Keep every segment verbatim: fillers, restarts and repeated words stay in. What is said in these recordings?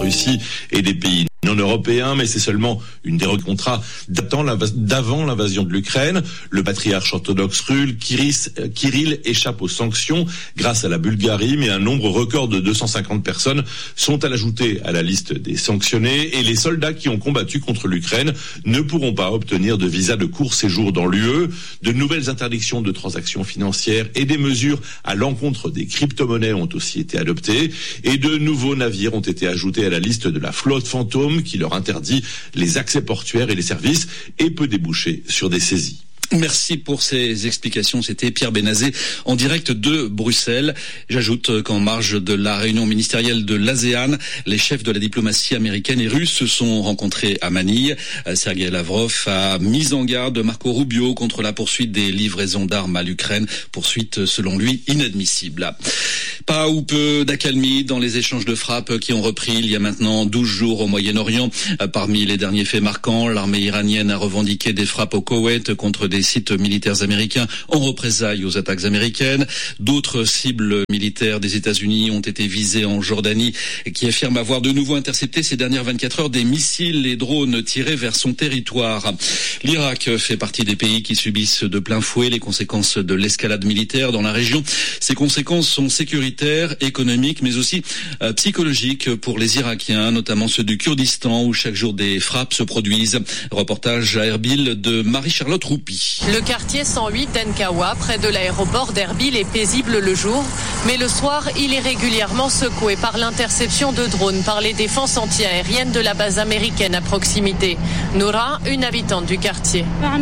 Russie et des pays non européens, mais c'est seulement une des contrats datant d'avant l'invasion de l'Ukraine. Le patriarche orthodoxe russe Kirill échappe aux sanctions grâce à la Bulgarie, mais un nombre record de deux cent cinquante personnes sont à l'ajouter à la liste des sanctionnés, et les soldats qui ont combattu contre l'Ukraine ne pourront pas obtenir de visa de court séjour dans l'U E. De nouvelles interdictions de transactions financières et des mesures à l'encontre des crypto-monnaies ont aussi été adoptées, et de nouveaux navires ont été ajoutés à la liste de la flotte fantôme qui leur interdit les accès portuaires et les services et peut déboucher sur des saisies. Merci pour ces explications. C'était Pierre Benazé en direct de Bruxelles. J'ajoute qu'en marge de la réunion ministérielle de l'ASEAN, les chefs de la diplomatie américaine et russe se sont rencontrés à Manille. Sergei Lavrov a mis en garde Marco Rubio contre la poursuite des livraisons d'armes à l'Ukraine, poursuite selon lui inadmissible. Pas ou peu d'accalmie dans les échanges de frappes qui ont repris il y a maintenant douze jours au Moyen-Orient. Parmi les derniers faits marquants, l'armée iranienne a revendiqué des frappes au Koweït contre des sites militaires américains en représailles aux attaques américaines. D'autres cibles militaires des États-Unis ont été visées en Jordanie, qui affirme avoir de nouveau intercepté ces dernières vingt-quatre heures des missiles et drones tirés vers son territoire. L'Irak fait partie des pays qui subissent de plein fouet les conséquences de l'escalade militaire dans la région. Ces conséquences sont sécuritaires, économiques, mais aussi euh, psychologiques pour les Irakiens, notamment ceux du Kurdistan, où chaque jour des frappes se produisent. Reportage à Erbil de Marie-Charlotte Roupi. Le quartier cent huit d'Enkawa, près de l'aéroport d'Erbil, est paisible le jour, mais le soir, il est régulièrement secoué par l'interception de drones par les défenses antiaériennes de la base américaine à proximité. Noura, une habitante du quartier.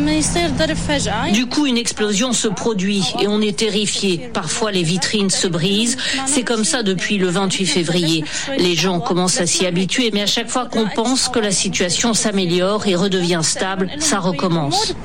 Du coup, une explosion se produit et on est terrifié. Parfois, les vitrines se brisent. C'est comme ça depuis le vingt-huit février. Les gens commencent à s'y habituer, mais à chaque fois qu'on pense que la situation s'améliore et redevient stable, ça recommence.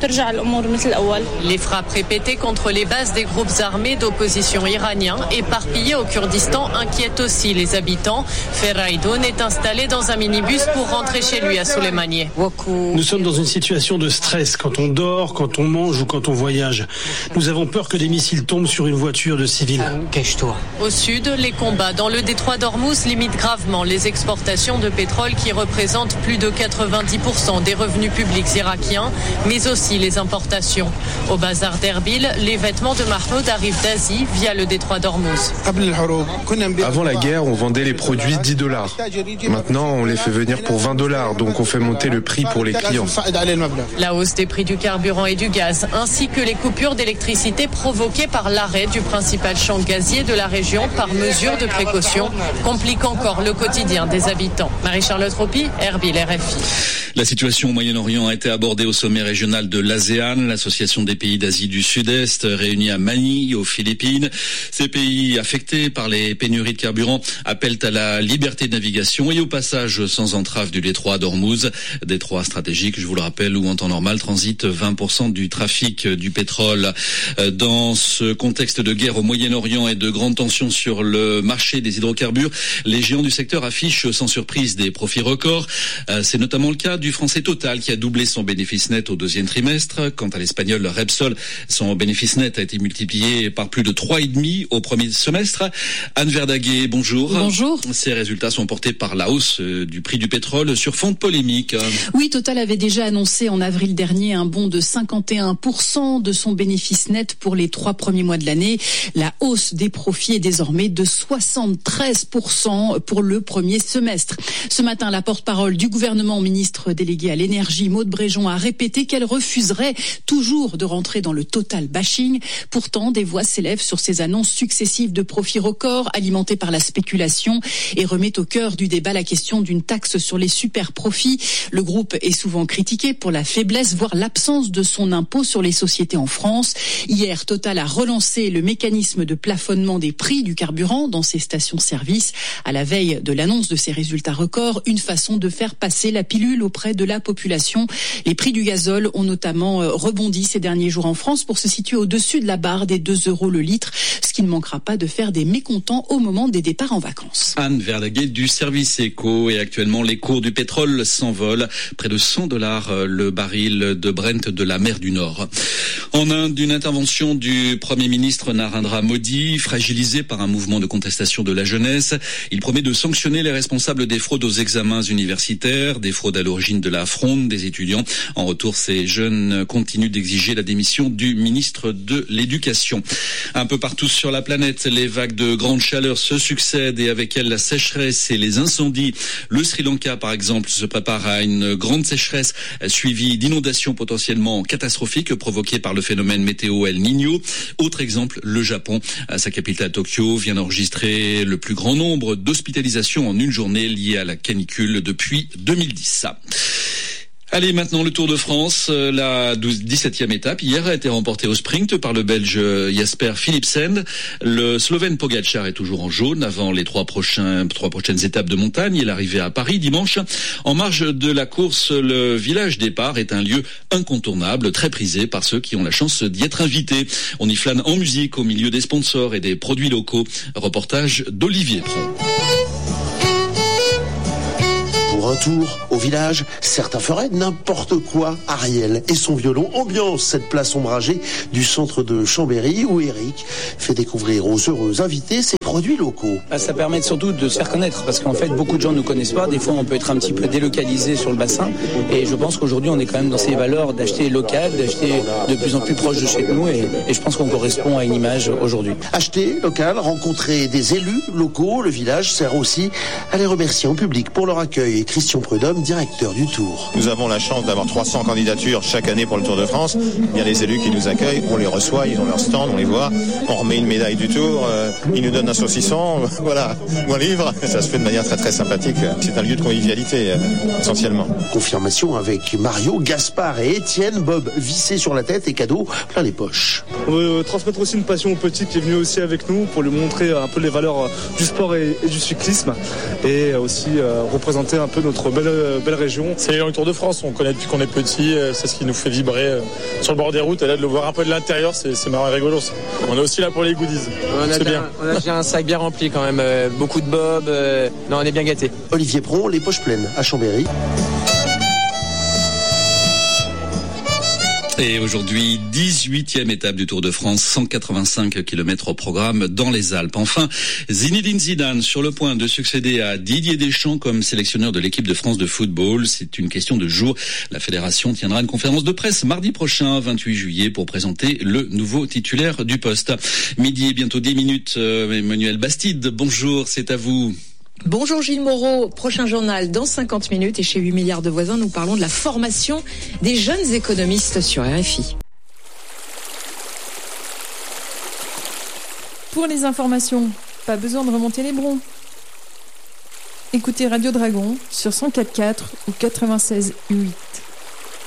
Les frappes répétées contre les bases des groupes armés d'opposition iraniens éparpillés au Kurdistan inquiètent aussi les habitants. Ferraïdoun est installé dans un minibus pour rentrer chez lui à Soleimani. Nous sommes dans une situation de stress quand on dort, quand on mange ou quand on voyage. Nous avons peur que des missiles tombent sur une voiture de civils. Au sud, les combats dans le détroit d'Ormuz limitent gravement les exportations de pétrole qui représentent plus de quatre-vingt-dix pour cent des revenus publics irakiens, mais aussi les importations. Au bazar d'Erbil, les vêtements de Mahmoud arrivent d'Asie via le détroit d'Ormuz. Avant la guerre, on vendait les produits dix dollars. Maintenant, on les fait venir pour vingt dollars, donc on fait monter le prix pour les clients. La hausse des prix du carburant et du gaz, ainsi que les coupures d'électricité provoquées par l'arrêt du principal champ gazier de la région par mesure de précaution, compliquent encore le quotidien des habitants. Marie-Charlotte Roupi, Erbil, R F I. La situation au Moyen-Orient a été abordée au sommet régional de l'ASEAN, l'association des pays d'Asie du Sud-Est, réunie à Manille, aux Philippines. Ces pays affectés par les pénuries de carburant appellent à la liberté de navigation et au passage sans entrave du détroit d'Ormuz, détroit stratégique, je vous le rappelle, où en temps normal transite vingt pour cent du trafic du pétrole. Dans ce contexte de guerre au Moyen-Orient et de grandes tensions sur le marché des hydrocarbures, les géants du secteur affichent sans surprise des profits records. C'est notamment le cas du français Total qui a doublé son bénéfice net au deuxième trimestre. Quant à l'espagnol Repsol, son bénéfice net a été multiplié par plus de trois virgule cinq au premier semestre. Anne Verdaguet, bonjour. Bonjour. Ces résultats sont portés par la hausse du prix du pétrole sur fond de polémique. Oui, Total avait déjà annoncé en avril dernier un bond de cinquante et un pour cent de son bénéfice net pour les trois premiers mois de l'année. La hausse des profits est désormais de soixante-treize pour cent pour le premier semestre. Ce matin, la porte-parole du gouvernement, ministre déléguée à l'énergie, Maud Bréjon, a répété qu'elle refuserait toujours de rentrer dans le total bashing. Pourtant, des voix s'élèvent sur ces annonces successives de profits records alimentées par la spéculation et remet au cœur du débat la question d'une taxe sur les super profits. Le groupe est souvent critiqué pour la faiblesse, voire l'absence de son impôt sur les sociétés en France. Hier, Total a relancé le mécanisme de plafonnement des prix du carburant dans ses stations-service. À la veille de l'annonce de ces résultats records, une façon de faire passer la pilule auprès de la population. Les prix du gazole ont notamment rebondi rebondi ces derniers jours en France pour se situer au-dessus de la barre des deux euros le litre, ce qui ne manquera pas de faire des mécontents au moment des départs en vacances. Anne Verdaguet du service éco, et actuellement les cours du pétrole s'envolent. Près de cent dollars le baril de Brent de la mer du Nord. En Inde, une intervention du Premier ministre Narendra Modi, fragilisé par un mouvement de contestation de la jeunesse. Il promet de sanctionner les responsables des fraudes aux examens universitaires, des fraudes à l'origine de la fronde des étudiants. En retour, ces jeunes continuent d'exiger la démission du ministre de l'Éducation. Un peu partout sur la planète, les vagues de grande chaleur se succèdent et avec elles la sécheresse et les incendies. Le Sri Lanka, par exemple, se prépare à une grande sécheresse suivie d'inondations potentiellement catastrophiques provoquées par le phénomène météo El Niño. Autre exemple, le Japon, à sa capitale Tokyo, vient d'enregistrer le plus grand nombre d'hospitalisations en une journée liées à la canicule depuis deux mille dix. Allez, maintenant le Tour de France, la dix-septième étape hier a été remportée au sprint par le Belge Jasper Philipsen. Le Slovène Pogačar est toujours en jaune avant les trois prochains, trois prochaines étapes de montagne. Il est arrivé à Paris dimanche. En marge de la course, le village départ est un lieu incontournable, très prisé par ceux qui ont la chance d'y être invités. On y flâne en musique au milieu des sponsors et des produits locaux. Reportage d'Olivier Pron. Pour un tour au village, certains feraient n'importe quoi. Ariel et son violon ambiance cette place ombragée du centre de Chambéry où Eric fait découvrir aux heureux invités ses produits locaux. Ça permet surtout de se faire connaître parce qu'en fait beaucoup de gens ne nous connaissent pas. Des fois on peut être un petit peu délocalisé sur le bassin et je pense qu'aujourd'hui on est quand même dans ces valeurs d'acheter local, d'acheter de plus en plus proche de chez nous et, et je pense qu'on correspond à une image aujourd'hui. Acheter local, rencontrer des élus locaux, le village sert aussi à les remercier en public pour leur accueil. Christian Prudhomme, directeur du Tour. Nous avons la chance d'avoir trois cents candidatures chaque année pour le Tour de France. Il y a les élus qui nous accueillent, on les reçoit, ils ont leur stand, on les voit, on remet une médaille du Tour, euh, ils nous donnent un saucisson, voilà, ou un livre. Ça se fait de manière très très sympathique. C'est un lieu de convivialité, euh, essentiellement. Confirmation avec Mario, Gaspard et Étienne, Bob vissé sur la tête et cadeau plein les poches. On veut transmettre aussi une passion au petit qui est venu aussi avec nous pour lui montrer un peu les valeurs du sport et, et du cyclisme et aussi euh, représenter un peu notre belle, belle région. C'est le Tour de France, on connaît depuis qu'on est petit, c'est ce qui nous fait vibrer sur le bord des routes et là de le voir un peu de l'intérieur, c'est, c'est marrant et rigolo. On est aussi là pour les goodies, on a c'est déjà, bien. On a déjà un sac bien rempli quand même, euh, beaucoup de bobs, euh, non on est bien gâtés. Olivier Pron, les poches pleines à Chambéry. Et aujourd'hui, dix-huitième étape du Tour de France, cent quatre-vingt-cinq kilomètres au programme dans les Alpes. Enfin, Zinedine Zidane sur le point de succéder à Didier Deschamps comme sélectionneur de l'équipe de France de football. C'est une question de jour. La fédération tiendra une conférence de presse mardi prochain, vingt-huit juillet, pour présenter le nouveau titulaire du poste. Midi et bientôt dix minutes, euh, Emmanuel Bastide, bonjour, c'est à vous. Bonjour Gilles Moreau, prochain journal dans cinquante minutes et chez huit milliards de voisins, nous parlons de la formation des jeunes économistes sur R F I. Pour les informations, pas besoin de remonter les broncs. Écoutez Radio Dragon sur cent quatre virgule quatre ou quatre-vingt-seize virgule huit.